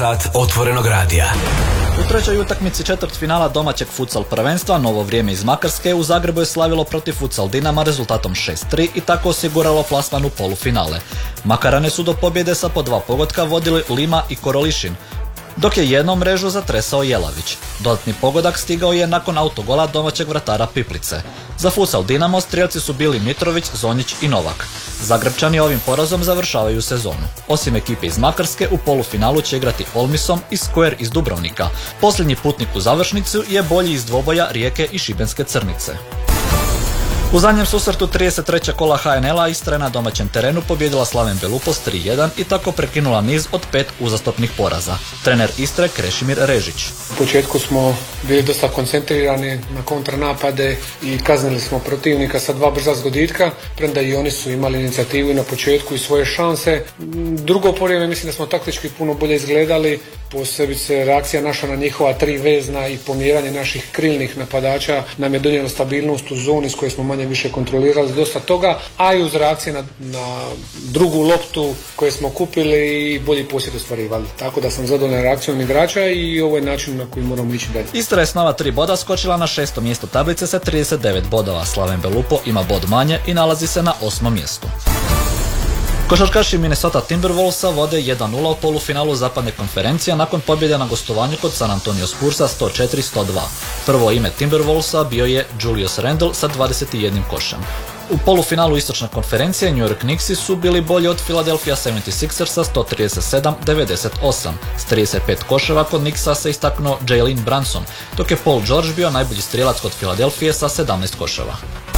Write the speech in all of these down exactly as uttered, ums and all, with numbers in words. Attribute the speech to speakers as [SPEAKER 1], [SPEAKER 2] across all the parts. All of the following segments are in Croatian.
[SPEAKER 1] Sat otvorenog radija.
[SPEAKER 2] U trećoj utakmici četvrtfinala domaćeg futsal prvenstva Novo vrijeme iz Makarske u Zagrebu je slavilo protiv Futsal Dinama rezultatom šest tri i tako osiguralo plasman u polufinale. Makarane su do pobjede sa po dva pogotka vodili Lima i Korolišin, dok je jednom mrežu zatresao Jelavić. Dodatni pogodak stigao je nakon autogola domaćeg vratara Piplice. Za Futsal Dinamo strijelci su bili Mitrović, Zonjić i Novak. Zagrebčani ovim porazom završavaju sezonu. Osim ekipe iz Makarske, u polufinalu će igrati Olmisom i Square iz Dubrovnika. Posljednji putnik u završnicu je bolji iz dvoboja Rijeke i Šibenske Crnice. U zadnjem susretu trideset trećeg kola ha en el-a Istra je na domaćem terenu pobjedila Slaven Belupo s tri jedan i tako prekinula niz od pet uzastopnih poraza. Trener Istre Krešimir Režić.
[SPEAKER 3] U početku smo bili dosta koncentrirani na kontranapade i kaznili smo protivnika sa dva brza zgoditka, premda i oni su imali inicijativu na početku i svoje šanse. Drugo porijeme mislim da smo taktički puno bolje izgledali, posebice reakcija naša na njihova tri vezna i pomjeranje naših krilnih napadača nam je donijelo stabilnost u zoni s koje smo manje više kontrolirali dosta toga, a i uz reakcije na, na drugu loptu koje smo kupili i bolji posjed ostvarivali. Tako da sam zadovoljan reakcijom igrača i ovo je način na koji moramo ići dalje.
[SPEAKER 2] Istra je s nova tri boda skočila na šesto mjesto tablice sa trideset devet bodova. Slaven Belupo ima bod manje i nalazi se na osmom mjestu. Košarkaši Minnesota Timberwolvesa vode jedan nula u polufinalu zapadne konferencije nakon pobjede na gostovanju kod San Antonio Spursa sto četiri sto dva. Prvo ime Timberwolvesa bio je Julius Randle sa dvadeset jedan košem. U polufinalu istočne konferencije New York Knicksi su bili bolji od Philadelphia sedamdeset šestersa sto trideset sedam devedeset osam. S trideset pet koševa kod Knicksa se istaknuo Jalen Brunson, dok je Paul George bio najbolji strijelac kod Philadelphije sa sedamnaest koševa.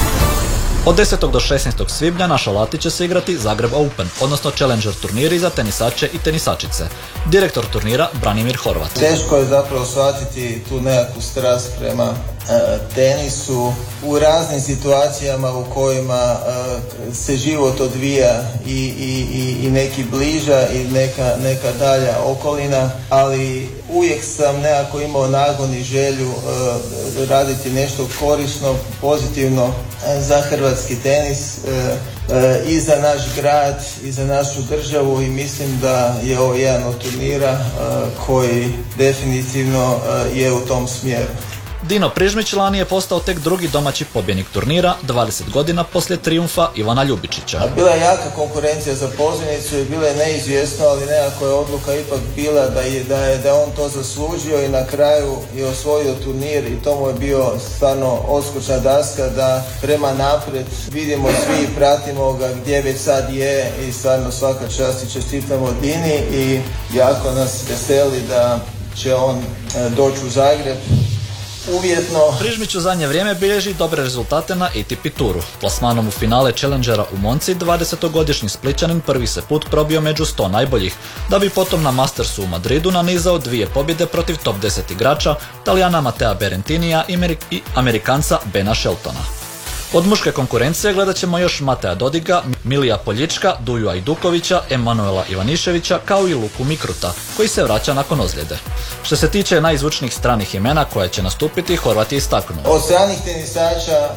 [SPEAKER 2] Od desetog do šesnaestog svibnja na Šalati će se igrati Zagreb Open, odnosno Challenger turniri za tenisače i tenisačice. Direktor turnira Branimir Horvat.
[SPEAKER 4] Teško je zapravo shvatiti tu nekakvu strast prema e, tenisu u raznim situacijama u kojima e, se život odvija i, i, i, i neki bliža i neka, neka dalja okolina, ali uvijek sam nekako imao nagon i želju e, raditi nešto korisno, pozitivno e, za hrvatski tenis e, e, i za naš grad i za našu državu i mislim da je ovo jedan od turnira e, koji definitivno e, je u tom smjeru.
[SPEAKER 2] Dino Prižmić lani je postao tek drugi domaći pobjednik turnira, dvadeset godina poslije trijumfa Ivana Ljubičića.
[SPEAKER 4] Bila je jaka konkurencija za pozivnicu i bilo je neizvjesno, ali nekako je odluka ipak bila da je, da je, da je on to zaslužio i na kraju je osvojio turnir i to mu je bio stvarno odskočna daska da prema naprijed vidimo svi i pratimo ga gdje već sad je i stvarno svaka čast i čestitamo Dini i jako nas veseli da će on doći u Zagreb. Uvjetno.
[SPEAKER 2] Prižmić u zadnje vrijeme bilježi dobre rezultate na A T P turu. Plasmanom u finale Challengera u Monci dvadesetogodišnji Splićanin prvi se put probio među sto najboljih, da bi potom na Mastersu u Madridu nanizao dvije pobjede protiv top deset igrača, Talijana Matea Berentinija i Amerikanca Bena Sheltona. Od muške konkurencije gledat ćemo još Matea Dodiga, Milija Poljička, Duju Ajdukovića, Emanuela Ivaniševića kao i Luku Mikruta, koji se vraća nakon ozljede. Što se tiče najzvučnijih stranih imena koja će nastupiti, Horvat je istaknuo.
[SPEAKER 4] Od stranih tenisača e,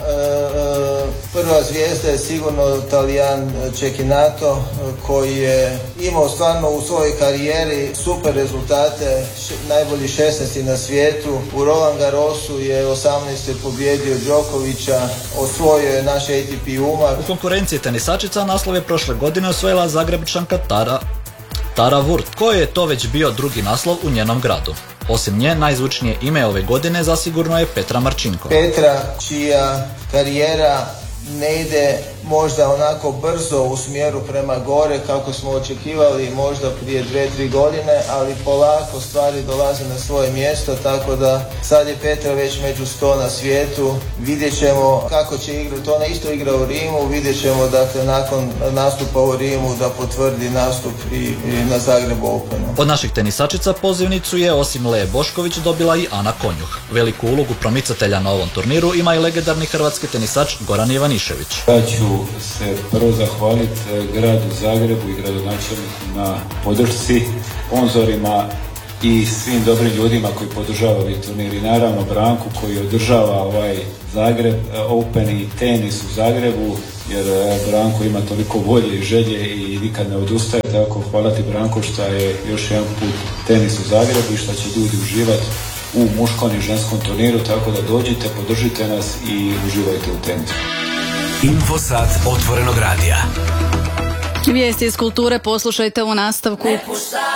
[SPEAKER 4] prva zvijezda je sigurno Talijan Cecchinato, koji je imao stvarno u svojoj karijeri super rezultate, š, najbolji šesnaesti na svijetu. U Roland Garrosu je osamnaesti pobjedio Đokovića, osvojio je naš A T P Umag.
[SPEAKER 2] U konkurenciji tenisačica naslov je prošle godine osvojila Zagrebčanka Tara Tara Wurt, koji je to već bio drugi naslov u njenom gradu. Osim nje, najzvučnije ime ove godine zasigurno je Petra Marčinko.
[SPEAKER 4] Petra, čija karijera ne ide možda onako brzo u smjeru prema gore kako smo očekivali možda prije dve, tri godine, ali polako stvari dolaze na svoje mjesto, tako da sad je Petra već među sto na svijetu. Vidjet ćemo kako će igrati, ona isto igra u Rimu, vidjet ćemo dakle nakon nastupa u Rimu da potvrdi nastup i, i na Zagrebu Openu.
[SPEAKER 2] Od naših tenisačica pozivnicu je osim Leje Bošković dobila i Ana Konjuh. Veliku ulogu promicatelja na ovom turniru ima i legendarni hrvatski tenisač Goran Ivanišević.
[SPEAKER 5] Ja ću se prvo zahvaliti gradu Zagrebu i gradonačelniku na podršci, sponzorima i svim dobrim ljudima koji podržavaju ovaj turnir i naravno Branku koji održava ovaj Zagreb Open i tenis u Zagrebu, jer Branko ima toliko volje i želje i nikad ne odustaje, tako hvala ti Branko što je još jedan put tenis u Zagrebu i što će ljudi uživati u muškom i ženskom turniru, tako da dođite, podržite nas i uživajte u tenisu.
[SPEAKER 1] Infosat otvorenog radija.
[SPEAKER 6] Vijesti iz kulture poslušajte u nastavku.